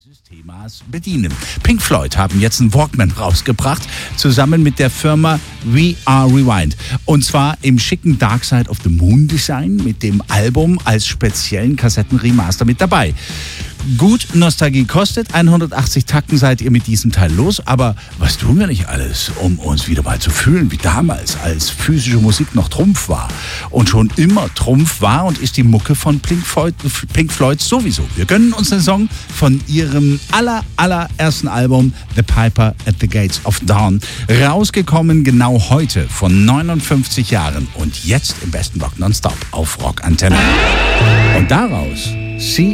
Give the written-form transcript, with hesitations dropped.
Dieses Themas bedienen. Pink Floyd haben jetzt einen Walkman rausgebracht, zusammen mit der Firma We Are Rewind. Und zwar im schicken Dark Side of the Moon Design mit dem Album als speziellen Kassettenremaster mit dabei. Gut, Nostalgie kostet, 180 Takten seid ihr mit diesem Teil los, aber was tun wir nicht alles, um uns wieder mal zu fühlen wie damals, als physische Musik noch Trumpf war und schon immer Trumpf war und ist die Mucke von Pink Floyd sowieso. Wir gönnen uns einen Song von ihrem allerersten Album The Piper at the Gates of Dawn, rausgekommen genau heute von 59 Jahren und jetzt im besten Rock Nonstop auf Rock Antenne. Und daraus